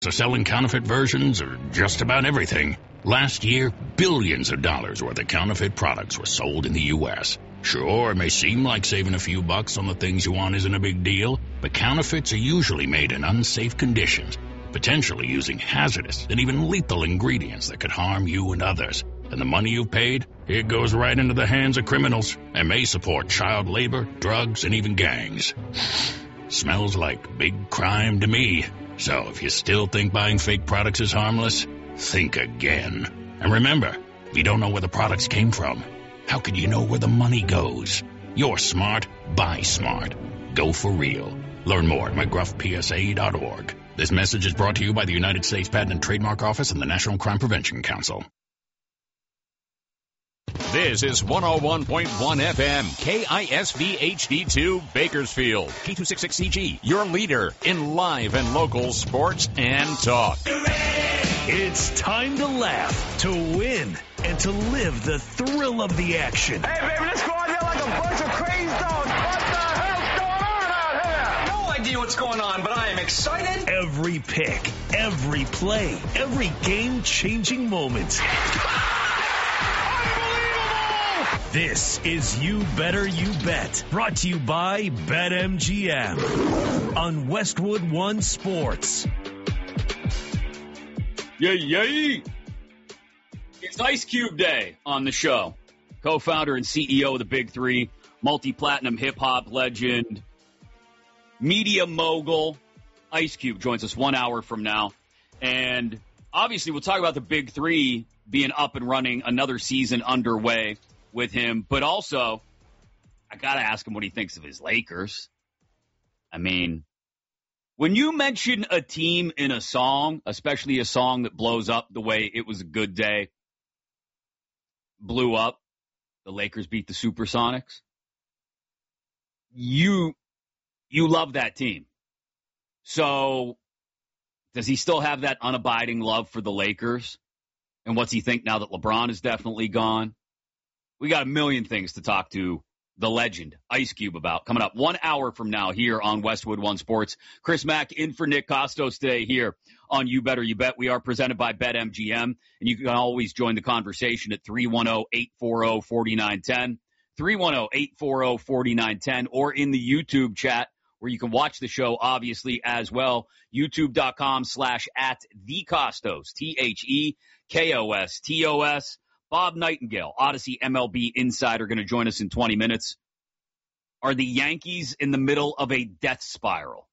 are selling counterfeit versions or just about everything. Last year, billions of dollars worth of counterfeit products were sold in the U.S. Sure, it may seem like saving a few bucks on the things you want isn't a big deal, but counterfeits are usually made in unsafe conditions, potentially using hazardous and even lethal ingredients that could harm you and others. And the money you've paid, it goes right into the hands of criminals and may support child labor, drugs, and even gangs. Smells like big crime to me. So if you still think buying fake products is harmless, think again. And remember, if you don't know where the products came from, how could you know where the money goes? You're smart, buy smart. Go for real. Learn more at mcgruffpsa.org. This message is brought to you by the United States Patent and Trademark Office and the National Crime Prevention Council. This is 101.1 FM, KISV HD2, Bakersfield, K266CG, your leader in live and local sports and talk. It's time to laugh, to win, and to live the thrill of the action. Hey, baby, let's go out there like a bunch of crazy dogs. What the hell's going on out here? No idea what's going on, but I am excited. Every pick, every play, every game-changing moment. This is You Better You Bet, brought to you by BetMGM on Westwood One Sports. Yay! It's Ice Cube Day on the show. Co-founder and CEO of the Big Three, multi-platinum hip-hop legend, media mogul, Ice Cube joins us 1 hour from now. And obviously we'll talk about the Big Three being up and running, another season underway with him. But also, I got to ask him what he thinks of his Lakers. I mean, when you mention a team in a song, especially a song that blows up the way It Was a Good Day blew up, the Lakers beat the Supersonics, you love that team. So does he still have that unabiding love for the Lakers? And what's he think now that LeBron is definitely gone? We got a million things to talk to the legend, Ice Cube, about coming up 1 hour from now here on Westwood One Sports. Chris Mack in for Nick Costos today here on You Better You Bet. We are presented by BetMGM, and you can always join the conversation at 310-840-4910, 310-840-4910, or in the YouTube chat where you can watch the show, obviously, as well, youtube.com/@thecostos, TheKostos. Bob Nightingale, Odyssey MLB Insider, going to join us in 20 minutes. Are the Yankees in the middle of a death spiral?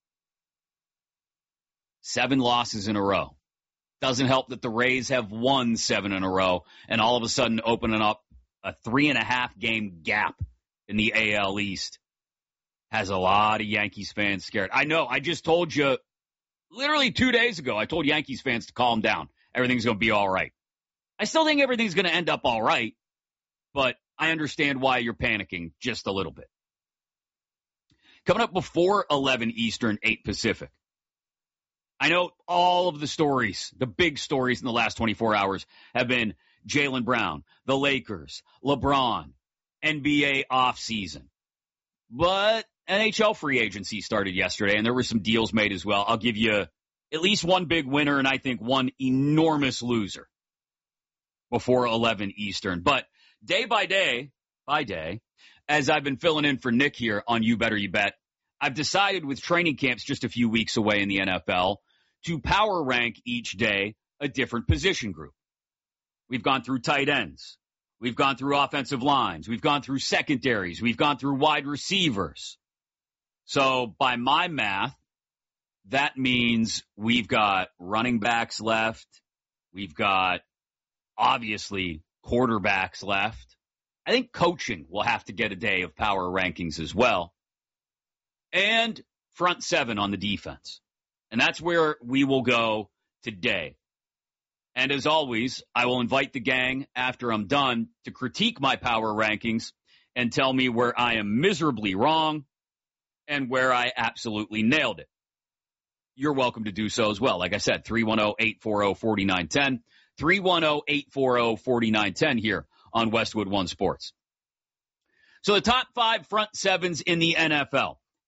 7 losses in a row. Doesn't help that the Rays have won 7 in a row and all of a sudden opening up a 3.5 game gap in the AL East. Has a lot of Yankees fans scared. I know, I just told you literally 2 days ago, I told Yankees fans to calm down. Everything's going to be all right. I still think everything's going to end up all right, but I understand why you're panicking just a little bit. Coming up before 11 Eastern, 8 Pacific. I know all of the stories, the big stories in the last 24 hours have been Jaylen Brown, the Lakers, LeBron, NBA offseason. But NHL free agency started yesterday, and there were some deals made as well. I'll give you at least one big winner and I think one enormous loser before 11 Eastern. But day by day, as I've been filling in for Nick here on You Better You Bet, I've decided with training camps just a few weeks away in the NFL to power rank each day a different position group. We've gone through tight ends. We've gone through offensive lines. We've gone through secondaries. We've gone through wide receivers. So by my math, that means we've got running backs left. We've got obviously quarterbacks left. I think coaching will have to get a day of power rankings as well. And front 7 on the defense. And that's where we will go today. And as always, I will invite the gang after I'm done to critique my power rankings and tell me where I am miserably wrong and where I absolutely nailed it. You're welcome to do so as well. Like I said, 310-840-4910. 310-840-4910 here on Westwood One Sports. So the top 5 front 7s in the NFL.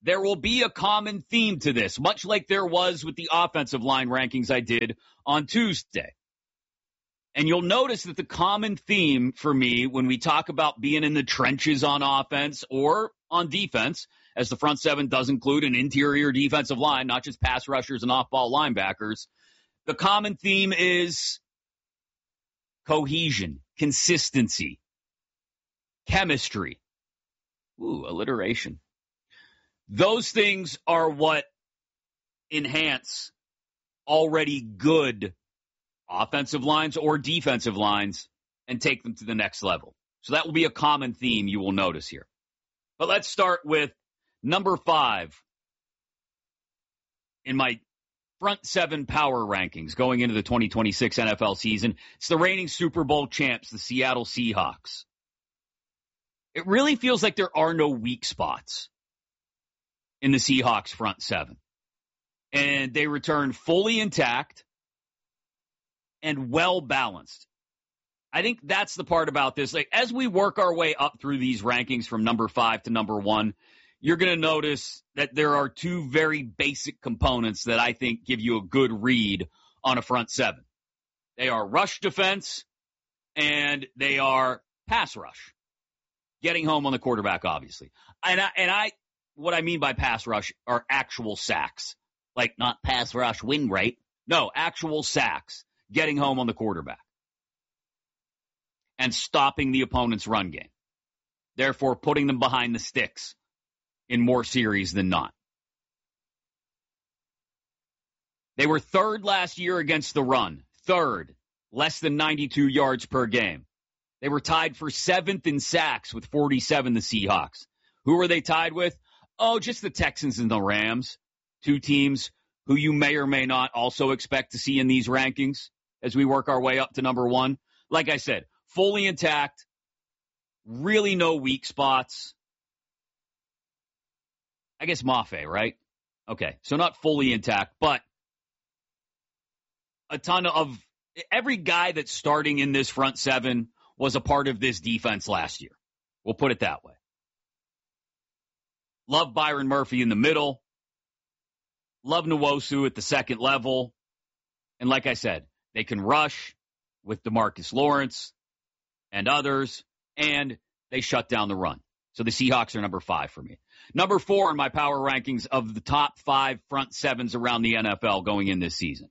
there will be a common theme to this, much like there was with the offensive line rankings I did on Tuesday. And you'll notice that the common theme for me when we talk about being in the trenches on offense or on defense, as the front seven does include an interior defensive line, not just pass rushers and off-ball linebackers, the common theme is cohesion, consistency, chemistry. Ooh, alliteration. Those things are what enhance already good offensive lines or defensive lines and take them to the next level. So that will be a common theme you will notice here. But let's start with number 5 in my front 7 power rankings going into the 2026 NFL season. It's the reigning Super Bowl champs, the Seattle Seahawks. It really feels like there are no weak spots in the Seahawks front 7. And they return fully intact and well-balanced. I think that's the part about this. Like, as we work our way up through these rankings from number 5 to number 1, you're going to notice that there are 2 very basic components that I think give you a good read on a front 7. They are rush defense and they are pass rush. Getting home on the quarterback, obviously. And what I mean by pass rush are actual sacks. Like, not pass rush win rate. No, actual sacks. Getting home on the quarterback. And stopping the opponent's run game. Therefore, putting them behind the sticks in more series than not. They were 3rd last year against the run. 3rd. Less than 92 yards per game. They were tied for 7th in sacks with 47, the Seahawks. Who were they tied with? Oh, just the Texans and the Rams. 2 teams who you may or may not also expect to see in these rankings as we work our way up to number 1. Like I said, fully intact, really no weak spots. I guess Mafe, right? Okay, so not fully intact, but a ton of every guy that's starting in this front 7 was a part of this defense last year. We'll put it that way. Love Byron Murphy in the middle. Love Nwosu at the second level. And like I said, they can rush with DeMarcus Lawrence and others, and they shut down the run. So the Seahawks are number 5 for me. Number 4 in my power rankings of the top 5 front 7s around the NFL going in this season.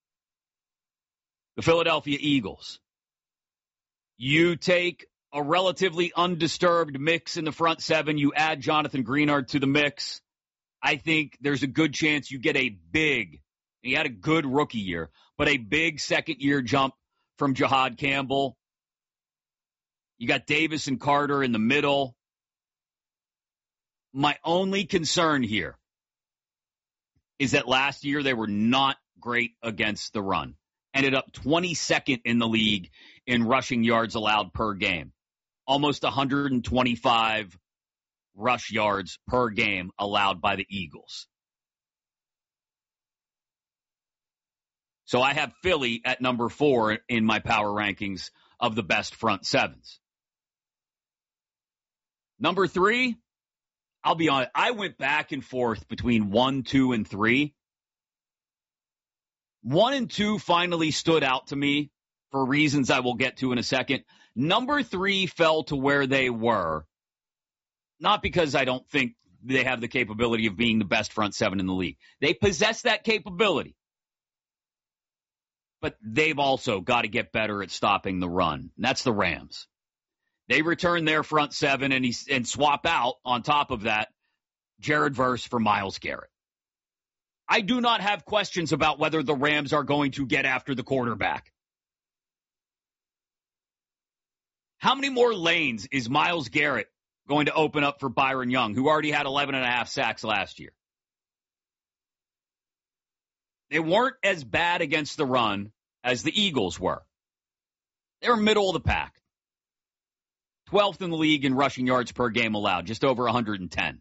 The Philadelphia Eagles. You take a relatively undisturbed mix in the front 7. You add Jonathan Greenard to the mix. I think there's a good chance you get a big, he had a good rookie year, but a big second-year jump from Jahad Campbell. You got Davis and Carter in the middle. My only concern here is that last year they were not great against the run. Ended up 22nd in the league in rushing yards allowed per game. Almost 125 rush yards per game allowed by the Eagles. So I have Philly at number 4 in my power rankings of the best front 7s. Number 3, I'll be honest, I went back and forth between 1, 2, and 3. 1 and 2 finally stood out to me for reasons I will get to in a second. Number 3 fell to where they were, not because I don't think they have the capability of being the best front 7 in the league. They possess that capability. But they've also got to get better at stopping the run. And that's the Rams. They return their front 7 and swap out, on top of that, Jared Verse for Myles Garrett. I do not have questions about whether the Rams are going to get after the quarterback. How many more lanes is Myles Garrett going to open up for Byron Young, who already had 11.5 sacks last year? They weren't as bad against the run as the Eagles were. They were middle of the pack. 12th in the league in rushing yards per game allowed, just over 110.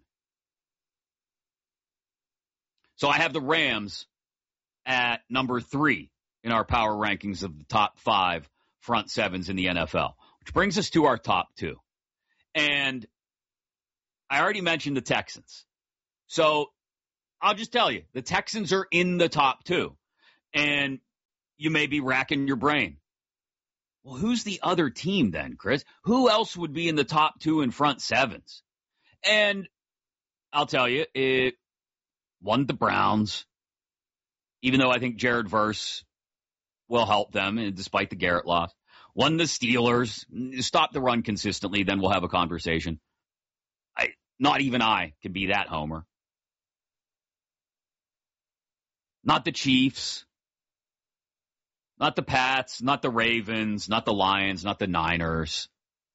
So I have the Rams at number 3 in our power rankings of the top 5 front 7s in the NFL, which brings us to our top 2. And I already mentioned the Texans. So I'll just tell you, the Texans are in the top 2. And you may be racking your brain. Well, who's the other team then, Chris? Who else would be in the top 2 in front sevens? And I'll tell you, it won the Browns, even though I think Jared Verse will help them, and despite the Garrett loss. Won the Steelers. Stop the run consistently, then we'll have a conversation. Not even I can be that homer. Not the Chiefs. Not the Pats. Not the Ravens. Not the Lions. Not the Niners.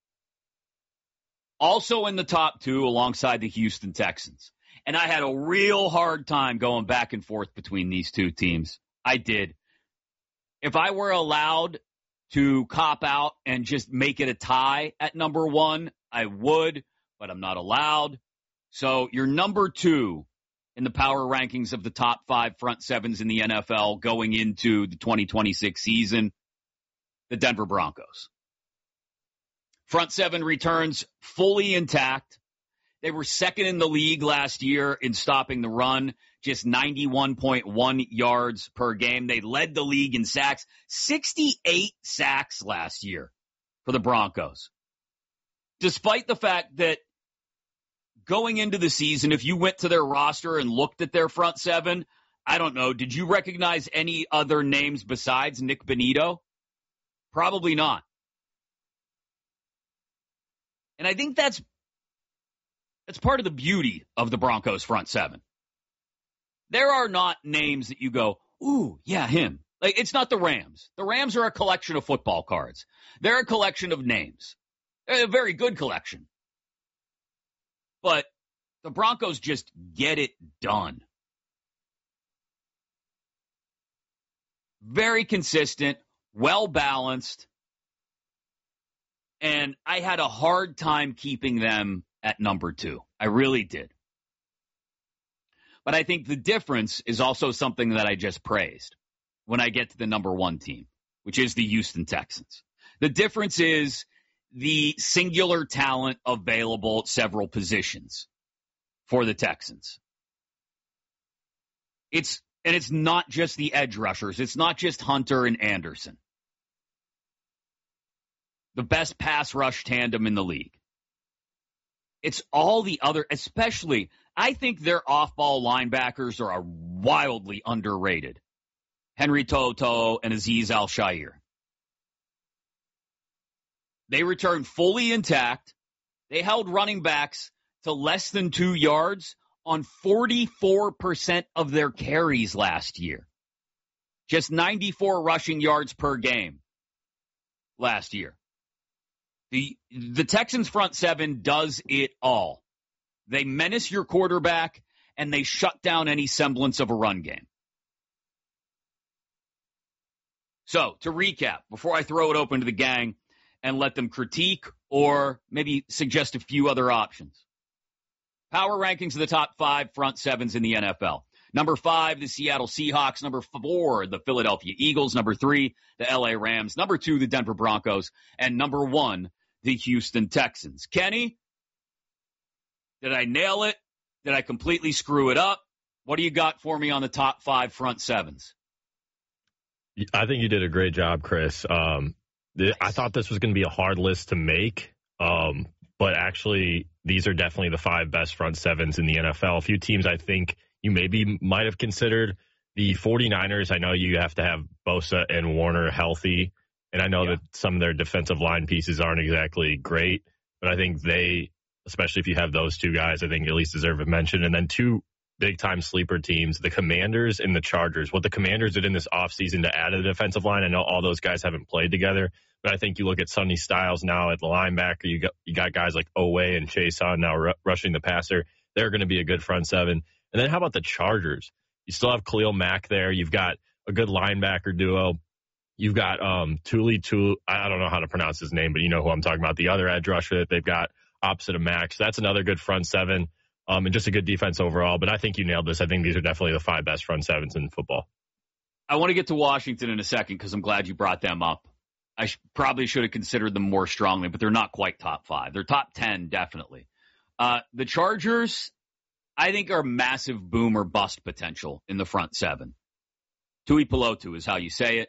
Also in the top 2 alongside the Houston Texans. And I had a real hard time going back and forth between these two teams. I did. If I were allowed to cop out and just make it a tie at number 1, I would, but I'm not allowed. So your number 2 in the power rankings of the top 5 front sevens in the NFL going into the 2026 season, the Denver Broncos. Front 7 returns fully intact. They were second in the league last year in stopping the run, just 91.1 yards per game. They led the league in sacks, 68 sacks last year for the Broncos. Despite the fact that going into the season, if you went to their roster and looked at their front 7, I don't know, did you recognize any other names besides Nick Bonito? Probably not. And I think that's part of the beauty of the Broncos front 7. There are not names that you go, ooh, yeah, him. Like, it's not the Rams. The Rams are a collection of football cards. They're a collection of names. They're a very good collection. But the Broncos just get it done. Very consistent, well-balanced, and I had a hard time keeping them at number 2. I really did. But I think the difference is also something that I just praised when I get to the number 1 team, which is the Houston Texans. The difference is the singular talent available at several positions for the Texans. It's not just the edge rushers. It's not just Hunter and Anderson. The best pass rush tandem in the league. It's all the other, especially, I think their off-ball linebackers are wildly underrated. Henry Toto and Azeez Al-Shaair. They returned fully intact. They held running backs to less than 2 yards on 44% of their carries last year. Just 94 rushing yards per game last year. The Texans front 7 does it all. They menace your quarterback, and they shut down any semblance of a run game. So, to recap, before I throw it open to the gang and let them critique or maybe suggest a few other options. Power rankings of the top 5 front 7s in the NFL. Number 5, the Seattle Seahawks. Number 4, the Philadelphia Eagles. Number 3, the LA Rams. Number 2, the Denver Broncos. And number 1, the Houston Texans. Kenny, did I nail it? Did I completely screw it up? What do you got for me on the top 5 front 7s? I think you did a great job, Chris. I thought this was going to be a hard list to make, but actually these are definitely the 5 best front 7s in the NFL. A few teams I think you maybe might have considered. The 49ers, I know you have to have Bosa and Warner healthy, and I know that some of their defensive line pieces aren't exactly great, but I think they, especially if you have those 2 guys, I think at least deserve a mention. And then 2 big-time sleeper teams, the Commanders and the Chargers. What the Commanders did in this offseason to add a defensive line, I know all those guys haven't played together, but I think you look at Sonny Styles now at the linebacker, you got guys like Owe and Chase on now rushing the passer. They're going to be a good front 7. And then how about the Chargers? You still have Khalil Mack there. You've got a good linebacker duo. You've got Tuli, I don't know how to pronounce his name, but you know who I'm talking about, the other edge rusher that they've got opposite of Max. That's another good front 7, and just a good defense overall. But I think you nailed this. I think these are definitely the 5 best front 7s in football. I want to get to Washington in a second because I'm glad you brought them up. I probably should have considered them more strongly, but they're not quite top 5. They're top 10, definitely. The Chargers, I think are massive boom or bust potential in the front seven. Tui Pelotu is how you say it.